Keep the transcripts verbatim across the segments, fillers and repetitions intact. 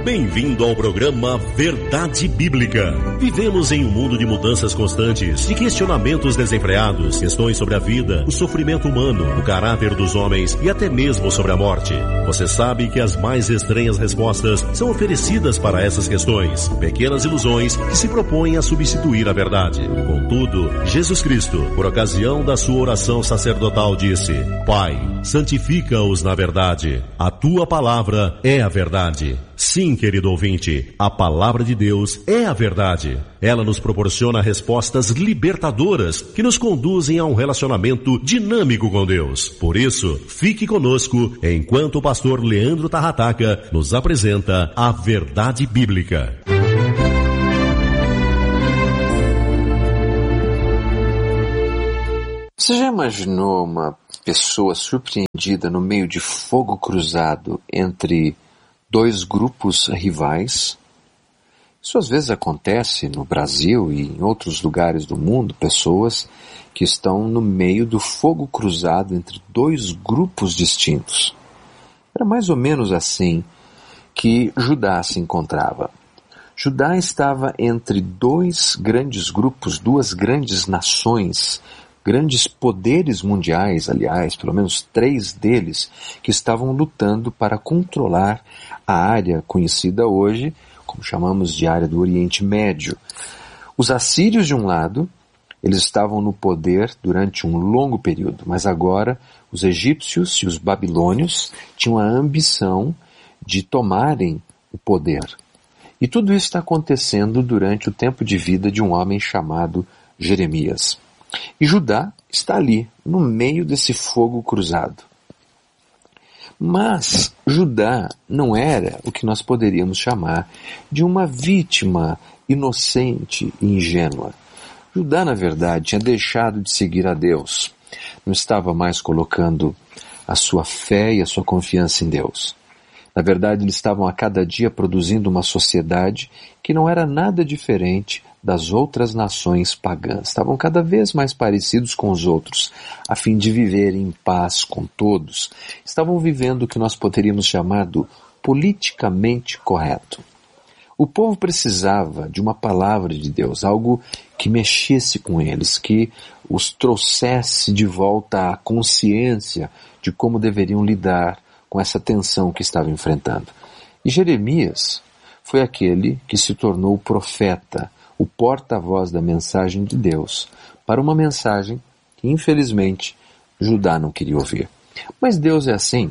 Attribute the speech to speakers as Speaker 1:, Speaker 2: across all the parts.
Speaker 1: Bem-vindo ao programa Verdade Bíblica. Vivemos em um mundo de mudanças constantes, de questionamentos desenfreados, questões sobre a vida, o sofrimento humano, o caráter dos homens e até mesmo sobre a morte. Você sabe que as mais estranhas respostas são oferecidas para essas questões, pequenas ilusões que se propõem a substituir a verdade. Contudo, Jesus Cristo, por ocasião da sua oração sacerdotal, disse: Pai, santifica-os na verdade. A tua palavra é a verdade. Sim, querido ouvinte, a palavra de Deus é a verdade. Ela nos proporciona respostas libertadoras que nos conduzem a um relacionamento dinâmico com Deus. Por isso, fique conosco enquanto o pastor Leandro Tarrataca nos apresenta a Verdade Bíblica.
Speaker 2: Você já imaginou uma pessoa surpreendida no meio de fogo cruzado entre dois grupos rivais? Isso às vezes acontece no Brasil e em outros lugares do mundo, pessoas que estão no meio do fogo cruzado entre dois grupos distintos. Era mais ou menos assim que Judá se encontrava. Judá estava entre dois grandes grupos, duas grandes nações, grandes poderes mundiais, aliás, pelo menos três deles, que estavam lutando para controlar a área conhecida hoje, como chamamos de área do Oriente Médio. Os assírios de um lado, eles estavam no poder durante um longo período, mas agora os egípcios e os babilônios tinham a ambição de tomarem o poder. E tudo isso está acontecendo durante o tempo de vida de um homem chamado Jeremias. E Judá está ali, no meio desse fogo cruzado. Mas Judá não era o que nós poderíamos chamar de uma vítima inocente e ingênua. Judá, na verdade, tinha deixado de seguir a Deus. Não estava mais colocando a sua fé e a sua confiança em Deus. Na verdade, eles estavam a cada dia produzindo uma sociedade que não era nada diferente das outras nações pagãs. Estavam cada vez mais parecidos com os outros, a fim de viver em paz com todos. Estavam vivendo o que nós poderíamos chamar do politicamente correto. O povo precisava de uma palavra de Deus, algo que mexesse com eles, que os trouxesse de volta à consciência de como deveriam lidar com essa tensão que estavam enfrentando. E Jeremias foi aquele que se tornou o profeta, o porta-voz da mensagem de Deus, para uma mensagem que, infelizmente, Judá não queria ouvir. Mas Deus é assim.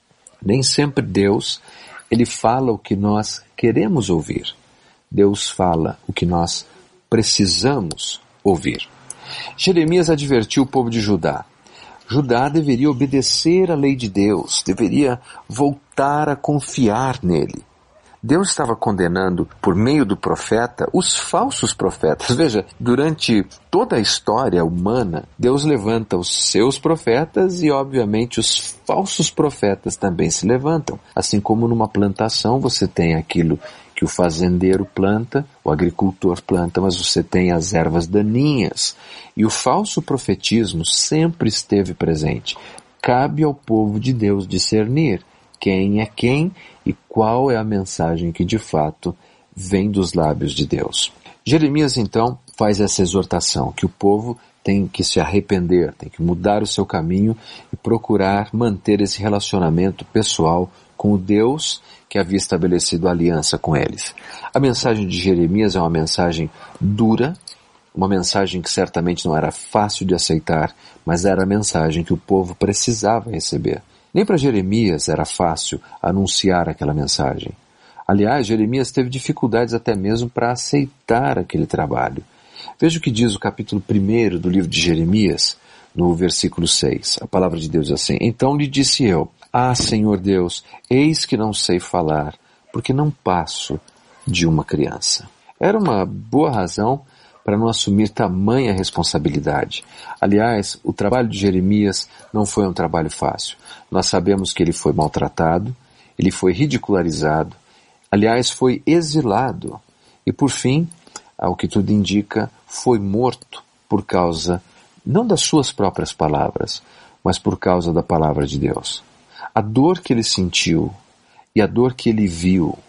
Speaker 2: Nem sempre Deus, ele fala o que nós queremos ouvir. Deus fala o que nós precisamos ouvir. Jeremias advertiu o povo de Judá. Judá deveria obedecer à lei de Deus, deveria voltar a confiar nele. Deus estava condenando, por meio do profeta, os falsos profetas. Veja, durante toda a história humana, Deus levanta os seus profetas e, obviamente, os falsos profetas também se levantam. Assim como numa plantação você tem aquilo que o fazendeiro planta, o agricultor planta, mas você tem as ervas daninhas. E o falso profetismo sempre esteve presente. Cabe ao povo de Deus discernir quem é quem e qual é a mensagem que de fato vem dos lábios de Deus. Jeremias então faz essa exortação, que o povo tem que se arrepender, tem que mudar o seu caminho e procurar manter esse relacionamento pessoal com o Deus que havia estabelecido aliança com eles. A mensagem de Jeremias é uma mensagem dura, uma mensagem que certamente não era fácil de aceitar, mas era a mensagem que o povo precisava receber. Nem para Jeremias era fácil anunciar aquela mensagem. Aliás, Jeremias teve dificuldades até mesmo para aceitar aquele trabalho. Veja o que diz o capítulo primeiro do livro de Jeremias, no versículo seis. A palavra de Deus é assim: Então lhe disse eu, Ah, Senhor Deus, eis que não sei falar, porque não passo de uma criança. Era uma boa razão para não assumir tamanha responsabilidade. Aliás, o trabalho de Jeremias não foi um trabalho fácil. Nós sabemos que ele foi maltratado, ele foi ridicularizado, aliás, foi exilado e, por fim, ao que tudo indica, foi morto por causa, não das suas próprias palavras, mas por causa da palavra de Deus. A dor que ele sentiu e a dor que ele viu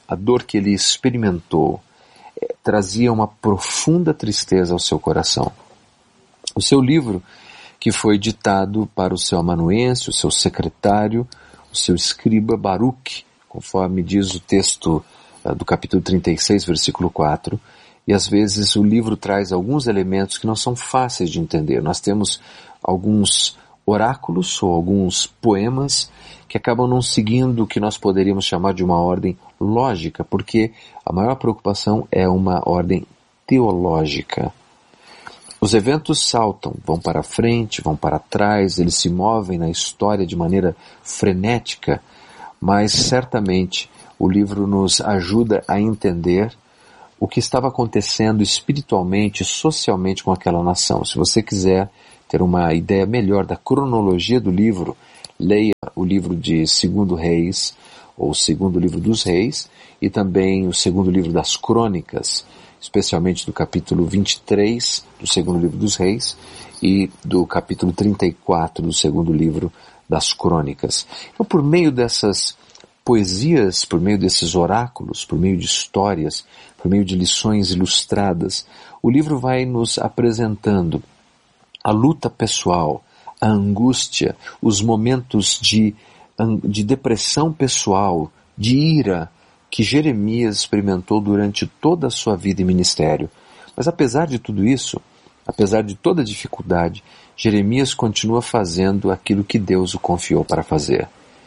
Speaker 2: a dor que ele experimentou, eh, trazia uma profunda tristeza ao seu coração. O seu livro, que foi ditado para o seu amanuense, o seu secretário, o seu escriba Baruque, conforme diz o texto uh, do capítulo trinta e seis, versículo quatro, e às vezes o livro traz alguns elementos que não são fáceis de entender. Nós temos alguns oráculos ou alguns poemas que acabam não seguindo o que nós poderíamos chamar de uma ordem lógica, porque a maior preocupação é uma ordem teológica. Os eventos saltam, vão para frente, vão para trás, eles se movem na história de maneira frenética, mas certamente o livro nos ajuda a entender o que estava acontecendo espiritualmente e socialmente com aquela nação. Se você quiser ter uma ideia melhor da cronologia do livro, leia o livro de Segundo Reis, ou o Segundo Livro dos Reis, e também o Segundo Livro das Crônicas, especialmente do capítulo vinte e três do Segundo Livro dos Reis e do capítulo trinta e quatro do Segundo Livro das Crônicas. Então, por meio dessas poesias, por meio desses oráculos, por meio de histórias, por meio de lições ilustradas, o livro vai nos apresentando a luta pessoal, a angústia, os momentos de, de depressão pessoal, de ira, que Jeremias experimentou durante toda a sua vida e ministério. Mas apesar de tudo isso, apesar de toda a dificuldade, Jeremias continua fazendo aquilo que Deus o confiou para fazer.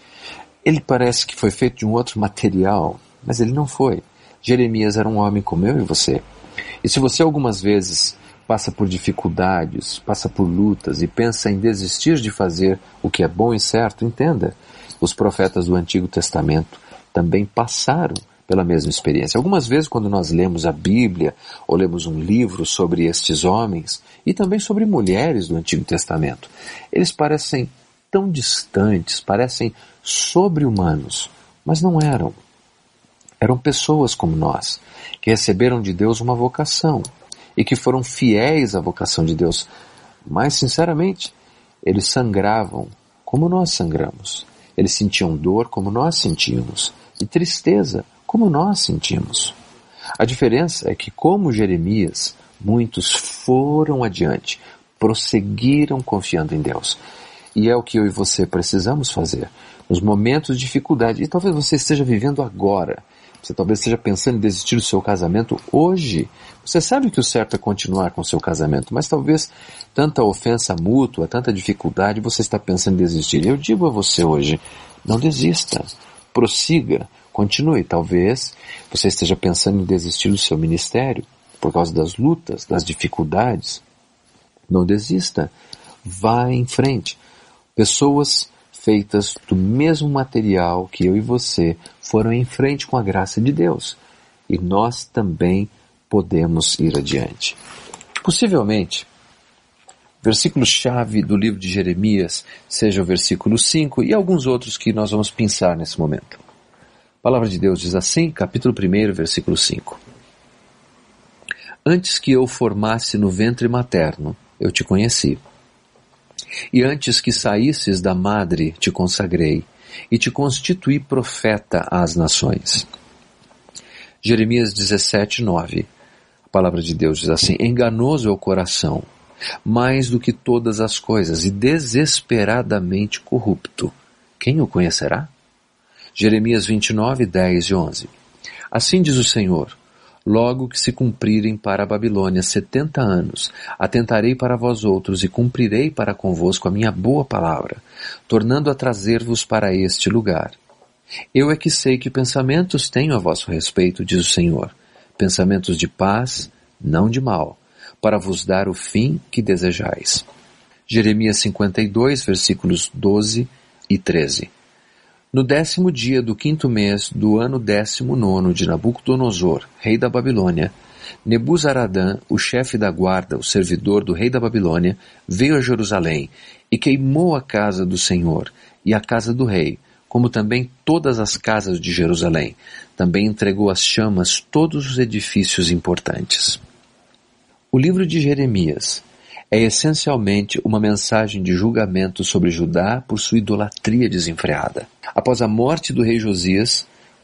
Speaker 2: Ele parece que foi feito de um outro material, mas ele não foi. Jeremias era um homem como eu e você. E se você algumas vezes passa por dificuldades, passa por lutas e pensa em desistir de fazer o que é bom e certo, entenda, os profetas do Antigo Testamento também passaram pela mesma experiência. Algumas vezes quando nós lemos a Bíblia ou lemos um livro sobre estes homens e também sobre mulheres do Antigo Testamento, eles parecem tão distantes, parecem sobre-humanos, mas não eram. Eram pessoas como nós, que receberam de Deus uma vocação e que foram fiéis à vocação de Deus. Mas, sinceramente, eles sangravam como nós sangramos. Eles sentiam dor como nós sentimos e tristeza como nós sentimos. A diferença é que, como Jeremias, muitos foram adiante, prosseguiram confiando em Deus. E é o que eu e você precisamos fazer nos momentos de dificuldade. E talvez você esteja vivendo agora. Você talvez esteja pensando em desistir do seu casamento hoje. Você sabe que o certo é continuar com o seu casamento, mas talvez tanta ofensa mútua, tanta dificuldade, você está pensando em desistir. Eu digo a você hoje, não desista. Prossiga, continue. Talvez você esteja pensando em desistir do seu ministério por causa das lutas, das dificuldades. Não desista. Vá em frente. Pessoas feitas do mesmo material que eu e você foram em frente com a graça de Deus. E nós também podemos ir adiante. Possivelmente, versículo-chave do livro de Jeremias seja o versículo cinco e alguns outros que nós vamos pensar nesse momento. A palavra de Deus diz assim, capítulo um, versículo cinco. Antes que eu formasse no ventre materno, eu te conheci. E antes que saísses da madre, te consagrei, e te constituí profeta às nações. Jeremias dezessete, nove. A palavra de Deus diz assim, enganoso é o coração, mais do que todas as coisas, e desesperadamente corrupto. Quem o conhecerá? Jeremias vinte e nove, dez e onze. Assim diz o Senhor, logo que se cumprirem para a Babilônia setenta anos, atentarei para vós outros e cumprirei para convosco a minha boa palavra, tornando a trazer-vos para este lugar. Eu é que sei que pensamentos tenho a vosso respeito, diz o Senhor, pensamentos de paz, não de mal, para vos dar o fim que desejais. Jeremias cinquenta e dois, versículos doze e treze. No décimo dia do quinto mês do ano décimo nono de Nabucodonosor, rei da Babilônia, Nebuzaradã, o chefe da guarda, o servidor do rei da Babilônia, veio a Jerusalém e queimou a casa do Senhor e a casa do rei, como também todas as casas de Jerusalém. Também entregou às chamas todos os edifícios importantes. O livro de Jeremias é essencialmente uma mensagem de julgamento sobre Judá por sua idolatria desenfreada. Após a morte do rei Josias,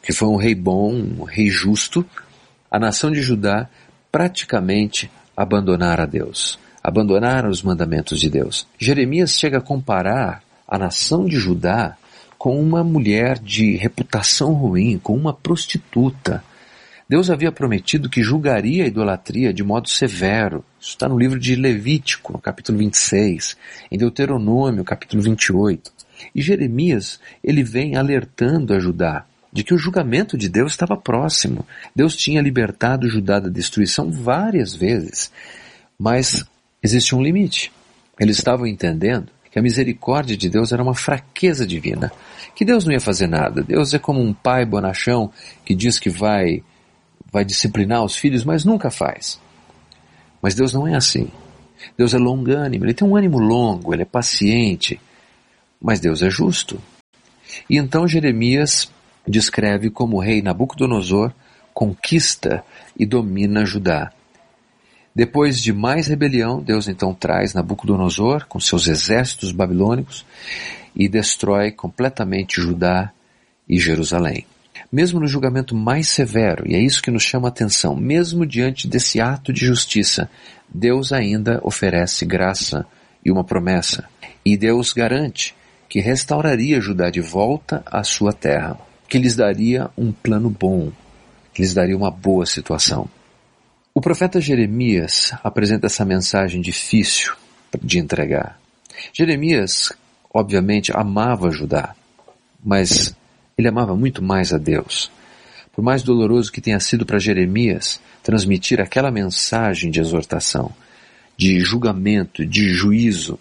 Speaker 2: que foi um rei bom, um rei justo, a nação de Judá praticamente abandonara a Deus, abandonara os mandamentos de Deus. Jeremias chega a comparar a nação de Judá com uma mulher de reputação ruim, com uma prostituta. Deus havia prometido que julgaria a idolatria de modo severo. Isso está no livro de Levítico, no capítulo vinte e seis, em Deuteronômio, capítulo vinte e oito. E Jeremias, ele vem alertando a Judá de que o julgamento de Deus estava próximo. Deus tinha libertado Judá da destruição várias vezes, mas existe um limite. Eles estavam entendendo que a misericórdia de Deus era uma fraqueza divina, que Deus não ia fazer nada. Deus é como um pai bonachão que diz que vai, vai disciplinar os filhos, mas nunca faz. Mas Deus não é assim. Deus é longânimo, Ele tem um ânimo longo, Ele é paciente, mas Deus é justo. E então Jeremias descreve como o rei Nabucodonosor conquista e domina Judá. Depois de mais rebelião, Deus então traz Nabucodonosor com seus exércitos babilônicos e destrói completamente Judá e Jerusalém. Mesmo no julgamento mais severo, e é isso que nos chama a atenção, mesmo diante desse ato de justiça, Deus ainda oferece graça e uma promessa. E Deus garante que restauraria Judá de volta à sua terra, que lhes daria um plano bom, que lhes daria uma boa situação. O profeta Jeremias apresenta essa mensagem difícil de entregar. Jeremias, obviamente, amava Judá, mas ele amava muito mais a Deus. Por mais doloroso que tenha sido para Jeremias transmitir aquela mensagem de exortação, de julgamento, de juízo,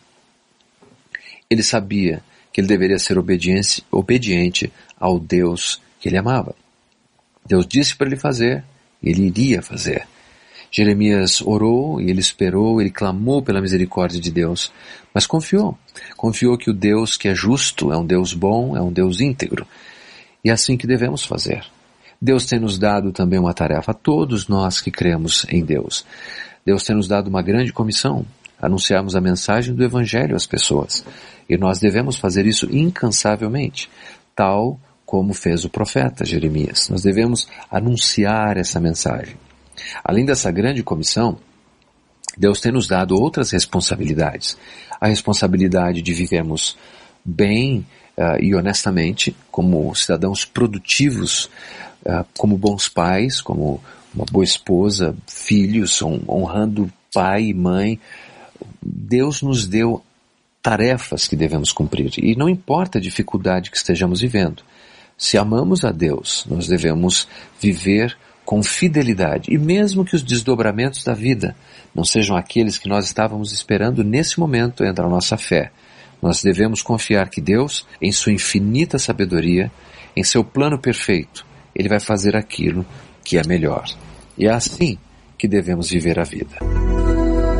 Speaker 2: ele sabia que ele deveria ser obediente, obediente ao Deus que ele amava. Deus disse para ele fazer, e ele iria fazer. Jeremias orou e ele esperou, ele clamou pela misericórdia de Deus, mas confiou. Confiou que o Deus que é justo é um Deus bom, é um Deus íntegro. E é assim que devemos fazer. Deus tem nos dado também uma tarefa a todos nós que cremos em Deus. Deus tem nos dado uma grande comissão, anunciarmos a mensagem do Evangelho às pessoas. E nós devemos fazer isso incansavelmente, tal como fez o profeta Jeremias. Nós devemos anunciar essa mensagem. Além dessa grande comissão, Deus tem nos dado outras responsabilidades. A responsabilidade de vivermos bem uh, e honestamente, como cidadãos produtivos, uh, como bons pais, como uma boa esposa, filhos, honrando pai e mãe. Deus nos deu tarefas que devemos cumprir. E não importa a dificuldade que estejamos vivendo. Se amamos a Deus, nós devemos viver com fidelidade. E mesmo que os desdobramentos da vida não sejam aqueles que nós estávamos esperando, nesse momento entra a nossa fé. Nós devemos confiar que Deus, em sua infinita sabedoria, em seu plano perfeito, Ele vai fazer aquilo que é melhor. E é assim que devemos viver a vida.